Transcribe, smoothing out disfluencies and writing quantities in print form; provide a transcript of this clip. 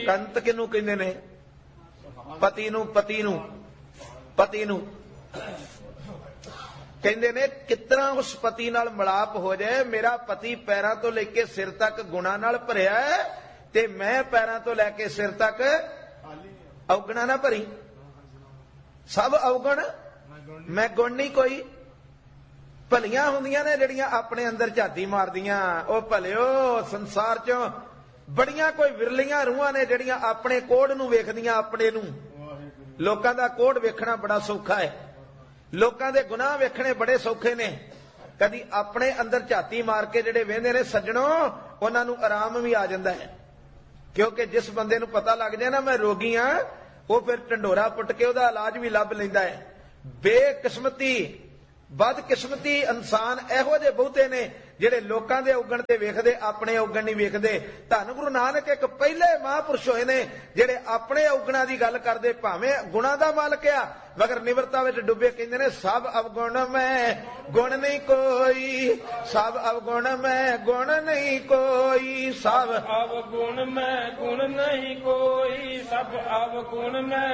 ਕੰਤ ਕਿਹਨੂੰ ਕਹਿੰਦੇ ਨੇ? ਪਤੀ ਨੂੰ। ਪਤੀ ਨੂੰ ਪਤੀ ਨੂੰ ਕਹਿੰਦੇ ਨੇ ਕਿਤਨਾ ਉਸ ਪਤੀ ਨਾਲ ਮਿਲਾਪ ਹੋ ਜਾਏ। ਮੇਰਾ ਪਤੀ ਪੈਰਾਂ ਤੋਂ ਲੈ ਕੇ ਸਿਰ ਤੱਕ ਗੁਣਾ ਨਾਲ ਭਰਿਆ ਹੈ ਤੇ ਮੈਂ ਪੈਰਾਂ ਤੋਂ ਲੈ ਕੇ ਸਿਰ ਤੱਕ ਔਗਣਾ ਨਾ ਭਰੀ। ਸਭ ਔਗਣ ਮੈਂ ਗੁਣ ਨਹੀਂ ਕੋਈ। ਭਲੀਆਂ ਹੁੰਦੀਆਂ ਨੇ ਜਿਹੜੀਆਂ ਆਪਣੇ ਅੰਦਰ ਝਾਤੀ ਮਾਰਦੀਆਂ। ਉਹ ਭਲਿਓ ਸੰਸਾਰ ਚੋਂ ਬੜੀਆਂ ਕੋਈ ਵਿਰਲੀਆਂ ਰੂਹਾਂ ਨੇ ਜਿਹੜੀਆਂ ਆਪਣੇ ਕੋੜ ਨੂੰ ਵੇਖਦੀਆਂ, ਆਪਣੇ ਨੂੰ। ਲੋਕਾਂ ਦਾ ਕੋੜ ਵੇਖਣਾ ਬੜਾ ਸੌਖਾ ਹੈ, ਲੋਕਾਂ ਦੇ ਗੁਨਾਹ ਵੇਖਣੇ ਬੜੇ ਸੌਖੇ ਨੇ। ਕਦੀ ਆਪਣੇ ਅੰਦਰ ਝਾਤੀ ਮਾਰ ਕੇ ਜਿਹੜੇ ਵੇਖਦੇ ਨੇ ਸੱਜਣੋ, ਉਹਨਾਂ ਨੂੰ ਆਰਾਮ ਵੀ ਆ ਜਾਂਦਾ ਹੈ। ਕਿਉਂਕਿ ਜਿਸ ਬੰਦੇ ਨੂੰ ਪਤਾ ਲੱਗ ਜਾਏ ਨਾ ਮੈਂ ਰੋਗੀ ਹਾਂ, ਉਹ ਫਿਰ ਢੰਡੋਰਾ ਪੁੱਟ ਕੇ ਉਹਦਾ ਇਲਾਜ ਵੀ ਲੱਭ ਲੈਂਦਾ ਹੈ। ਬੇਕਿਸਮਤੀ ਬਦਕਿਸਮਤੀ ਇਨਸਾਨ ਇਹੋ ਜਿਹੇ ਬਹੁਤੇ ਨੇ ਜਿਹੜੇ ਲੋਕਾਂ ਦੇ ਔਗਣ ਤੇ ਵੇਖਦੇ, ਆਪਣੇ ਔਗਣ ਨਹੀਂ ਵੇਖਦੇ। ਧੰਨ ਗੁਰੂ ਨਾਨਕ ਇੱਕ ਪਹਿਲੇ ਮਹਾਂਪੁਰਸ਼ ਹੋਏ ਨੇ ਜਿਹੜੇ ਆਪਣੇ ਔਗਣਾਂ ਦੀ ਗੱਲ ਕਰਦੇ, ਭਾਵੇਂ ਗੁਣਾਂ ਦਾ ਮਾਲਕ ਆ ਮਗਰ ਨਿਵਰਤਾ ਵਿੱਚ ਡੁੱਬੇ। ਕਹਿੰਦੇ ਨੇ ਸਭ ਅਵਗੁਣ ਮੈਂ ਗੁਣ ਨਹੀਂ ਕੋਈ, ਸਭ ਅਵਗੁਣ ਮੈਂ ਗੁਣ ਨਹੀਂ ਕੋਈ, ਸਭ ਅਵਗੁਣ ਮੈਂ ਗੁਣ ਨਹੀਂ ਕੋਈ, ਸਭ ਅਵਗੁਣ ਮੈਂ